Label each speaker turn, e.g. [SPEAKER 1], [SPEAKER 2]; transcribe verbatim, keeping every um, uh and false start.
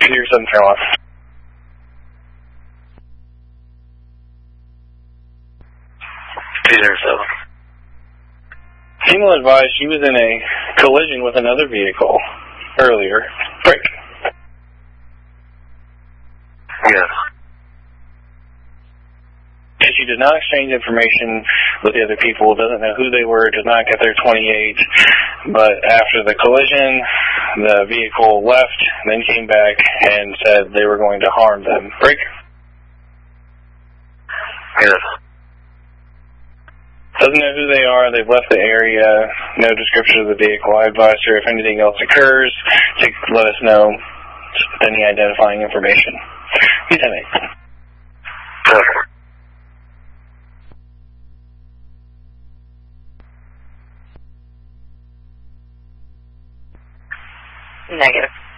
[SPEAKER 1] Peter, Southern Carolina.
[SPEAKER 2] Peter, Southern.
[SPEAKER 1] Female advised she was in a collision with another vehicle earlier. Break.
[SPEAKER 2] Yes.
[SPEAKER 1] She did not exchange information with the other people, doesn't know who they were, did not get their twenty-eight, but after the collision, the vehicle left, then came back and said they were going to harm them. Break.
[SPEAKER 2] Yes.
[SPEAKER 1] Doesn't know who they are, they've left the area, no description of the vehicle. I advise her if anything else occurs to let us know any identifying information. Lieutenant.
[SPEAKER 2] Okay.
[SPEAKER 3] Negative.